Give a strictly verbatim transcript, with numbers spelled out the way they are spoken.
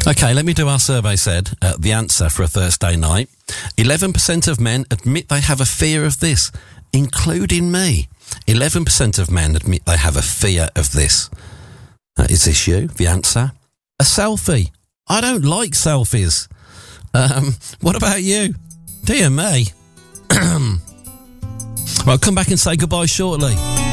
Okay, let me do our survey said. Uh, the answer for a Thursday night. eleven percent of men admit they have a fear of this, including me. eleven percent of men admit they have a fear of this. Uh, is this you? The answer? A selfie. I don't like selfies. Um, what about you? Dear me. Well, I'll come back and say goodbye shortly.